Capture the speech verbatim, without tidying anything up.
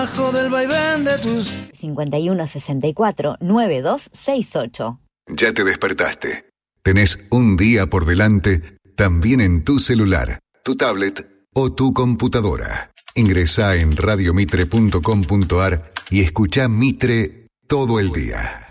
Bajo del vaivén de tus cincuenta y uno sesenta y cuatro noventa y dos sesenta y ocho. Ya te despertaste. Tenés un día por delante, también en tu celular, tu tablet o tu computadora. Ingresá en radio mitre punto com punto ar y escuchá Mitre todo el día.